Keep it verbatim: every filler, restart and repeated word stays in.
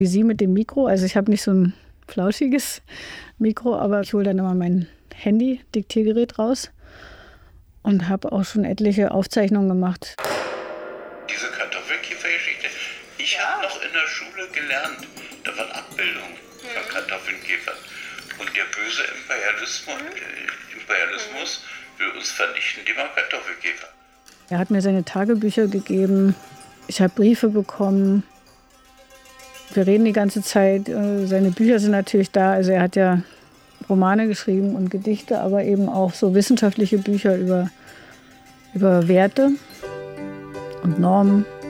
Wie Sie mit dem Mikro. Also ich habe nicht so ein flauschiges Mikro, aber ich hole dann immer mein Handy, Diktiergerät raus und habe auch schon etliche Aufzeichnungen gemacht. Diese Kartoffelkäfergeschichte. Ich ja. habe noch in der Schule gelernt, da waren Abbildungen mhm. von Kartoffelkäfern. Und der böse Imperialismus, mhm. äh, Imperialismus mhm. will uns vernichten, die machen Kartoffelkäfer. Er hat mir seine Tagebücher gegeben, ich habe Briefe bekommen. Wir reden die ganze Zeit, seine Bücher sind natürlich da. Also er hat ja Romane geschrieben und Gedichte, aber eben auch so wissenschaftliche Bücher über, über Werte und Normen.